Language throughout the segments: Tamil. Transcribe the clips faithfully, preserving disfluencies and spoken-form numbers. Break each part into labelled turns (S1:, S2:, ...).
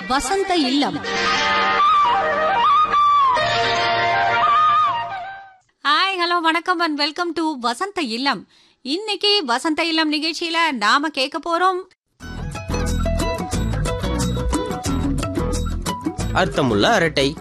S1: வசந்த இல்லம். ஹாய், ஹலோ, வணக்கம் அண்ட் வெல்கம் டு வசந்த இல்லம். இன்னைக்கு வசந்த இல்லம் நிகழ்ச்சியில நாம கேட்க போறோம்
S2: அர்த்தமுள்ள அரட்டை.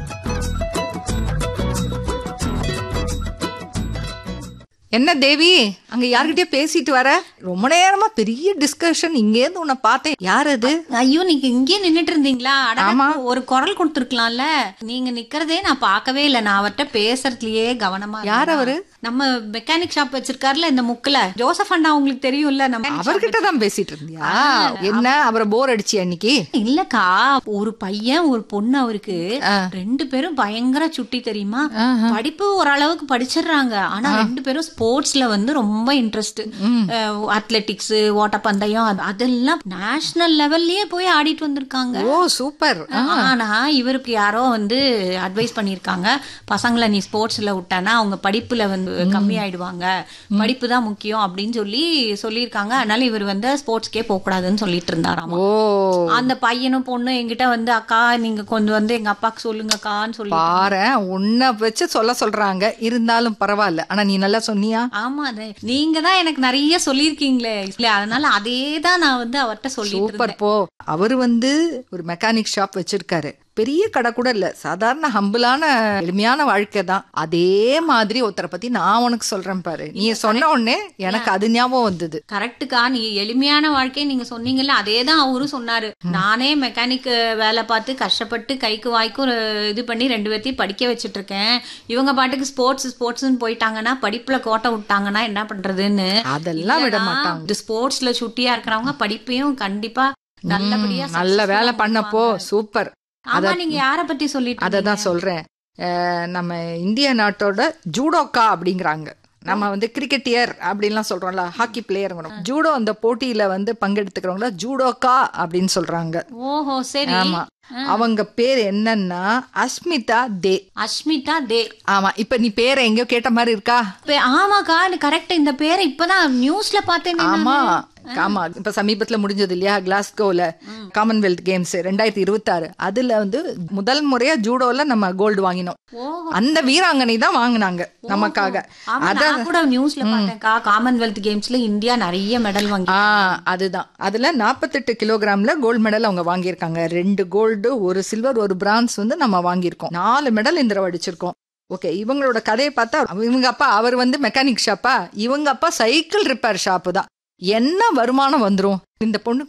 S3: என்ன தேவி, அங்க யார்கிட்டயே பேசிட்டு வர? ரொம்ப நேரமா பெரிய டிஸ்கஷன். இங்க இருந்து உன்னை பார்த்தேன். யார் அது?
S1: ஐயோ, நீங்க இங்கே நின்னுட்டு இருந்தீங்களா? ஆமா, ஒரு குரல் கொடுத்துருக்கலாம்ல. நீங்க நிக்கிறதே நான் பார்க்கவே இல்லை. நான் அவர்கிட்ட பேசுறதுலயே கவனமா.
S3: யார் அவரு?
S1: நம்ம மெக்கானிக் ஷாப் வச்சிருக்காருல இந்த முக்குல, ஜோசப் அண்ணா. உங்களுக்கு தெரியும்ல, நம்ம
S3: அவர்கிட்ட தான் பேசிட்டு இருந்தியா? என்ன, அவரை போர் அடிச்சு அன்னைக்கு?
S1: இல்லக்கா, ஒரு பையன் ஒரு பொண்ணு. அவருக்கு ரெண்டு பேரும் பயங்கர சுட்டி தெரியுமா. படிப்பு ஓரளவுக்கு படிச்சிடுறாங்க. ஆனா ரெண்டு பேரும் ஸ்போர்ட்ஸ்ல வந்து ரொம்ப இன்ட்ரெஸ்ட். அத்லெட்டிக்ஸ், ஓட்டப்பந்தயம், அதெல்லாம் நேஷனல் லெவல்லயே போய் ஆடிட்டு வந்திருக்காங்க.
S3: ஓ சூப்பர்.
S1: ஆனா இவருக்கு யாரோ வந்து அட்வைஸ் பண்ணிருக்காங்க, பசங்களை நீ ஸ்போர்ட்ஸ்ல விட்டானா அவங்க படிப்புல வந்து கம்மி ஆயிடுவாங்க, படிப்பு தான் முக்கியம் அப்படின்னு சொல்லி சொல்லியிருக்காங்க. அதனால இவர் வந்து ஸ்போர்ட்ஸ்க்கே போக கூடாதுன்னு சொல்லிட்டு இருந்தாராம். அந்த பையனும் பொண்ணு என்கிட்ட வந்து, அக்கா நீங்க கொஞ்சம் வந்து எங்க அப்பாக்கு சொல்லுங்கக்கான்னு சொல்லி
S3: பாரு. உன்னை வச்சு சொல்ல சொல்றாங்க, இருந்தாலும் பரவாயில்ல. ஆனா நீ நல்லா சொன்னியா?
S1: ஆமா, நீங்க தான் எனக்கு நிறைய சொல்லிருக்கீங்களே, அதனால அதே தான் நான் வந்து அவர்கிட்ட சொல்லி.
S3: சூப்பர் போ. அவரு வந்து ஒரு மெக்கானிக் ஷாப் வச்சிருக்காரு. பெரிய கடை கூட இல்ல, சாதாரண ஹம்பிளான எளிமையான வாழ்க்கை தான். அதே மாதிரி ஒருத்தரை பத்தி நான் உனக்கு சொல்றேன் பாரு. நீ சொன்ன உடனே எனக்கு அது ஞாபகம் வந்தது.
S1: கரெக்டுக்கா, நீ எளிமையான வாழ்க்கை நீங்க சொன்னீங்கல்ல, அதே தான் அவரும் சொன்னாரு. நானே மெக்கானிக் வேலை பார்த்து கஷ்டப்பட்டு கைக்கு வாய்க்கும் இது பண்ணி ரெண்டு பேர்த்தையும் படிக்க வச்சுட்டு இருக்கேன். இவங்க பாட்டுக்கு ஸ்போர்ட்ஸ் ஸ்போர்ட்ஸ்ன்னு போயிட்டாங்கன்னா, படிப்புல கோட்டை விட்டாங்கன்னா என்ன பண்றதுன்னு.
S3: அதெல்லாம் விட மாட்டாங்க.
S1: ஸ்போர்ட்ஸ்ல சுட்டியா இருக்கிறவங்க படிப்பையும் கண்டிப்பா நல்லபடியா
S3: நல்ல வேலை பண்ணப்போ சூப்பர்.
S1: அதான் நீங்க யார பத்தி சொல்லிட்டு?
S3: அததான் சொல்றேன். நம்ம இந்திய நாட்டோட ஜூடோக்கா அப்படிங்கிறாங்க. நம்ம வந்து கிரிக்கெட்டியர் அப்படின்லாம் சொல்றோம்ல, ஹாக்கி பிளேயர். ஜூடோ அந்த போட்டியில வந்து பங்கெடுத்துக்கிறவங்கள ஜூடோக்கா அப்படின்னு சொல்றாங்க.
S1: ஓஹோ சரி.
S3: ஆமா, அவங்க பேர் என்னன்னா அஸ்மிதா தே.
S1: அஸ்மிதா தே.
S3: ஆமா. இப்ப நீ பேரை எங்கயோ கேட்ட மாதிரி இருக்கா?
S1: ஆமாக்கா, கரெக்ட். இந்த பேரை இப்பதான் நியூஸ்ல பார்த்தேன்.
S3: ஆமா ஆமா. இப்ப சமீபத்துல முடிஞ்சது இல்லையா, கிளாஸ்கோல காமன்வெல்த் கேம்ஸ் ரெண்டாயிரத்தி இருபத்தி ஆறு. அதுல வந்து முதல் முறையா ஜூடோல நம்ம கோல்டு வாங்கினோம். அந்த வீராங்கனை தான் வாங்கினாங்க நமக்காக.
S1: அதான் கூட நியூஸ்ல பார்த்தேன்க்கா, காமன்வெல்த் கேம்ஸ்ல இந்தியா நிறைய மெடல் வாங்கி.
S3: அதுதான். அதுல நாற்பத்தெட்டு கிலோகிராம்ல கோல்டு மெடல் அவங்க வாங்கியிருக்காங்க. ரெண்டு கோல்டு, ஒரு சில்வர், ஒரு பிரான்ஸ் வந்து நம்ம வாங்கியிருக்கோம். நாலு மெடல் இந்த தடவை அடிச்சிருக்கோம். ஓகே, இவங்களோட கதையை பார்த்தா இவங்க அப்பா அவர் வந்து மெக்கானிக் ஷாப்பா, இவங்க அப்பா சைக்கிள் ரிப்பேர் ஷாப்பு தான். என்ன வருமானம் வந்துரும் இந்த பொண்ணு